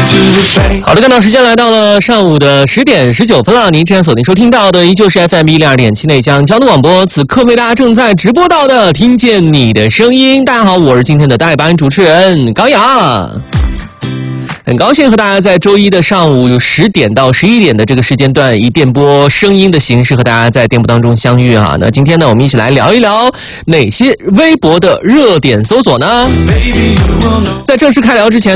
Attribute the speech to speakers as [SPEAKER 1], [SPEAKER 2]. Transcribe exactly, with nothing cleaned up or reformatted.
[SPEAKER 1] 好的，看到时间来到了上午的十点十九分了。您现在锁定收听到的依旧是 F M 一零二点七内江交通广播，此刻为大家正在直播到的《听见你的声音》。大家好，我是今天的代班主持人高雅。很高兴和大家在周一的上午有十点到十一点的这个时间段，以电波声音的形式和大家在电波当中相遇哈。那今天呢，我们一起来聊一聊哪些微博的热点搜索呢？在正式开聊之前。